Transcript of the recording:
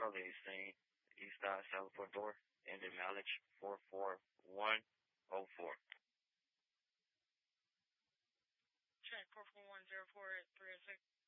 Charlie 18, East Side Salvador, and the mileage 44104. Check 44104 at 306.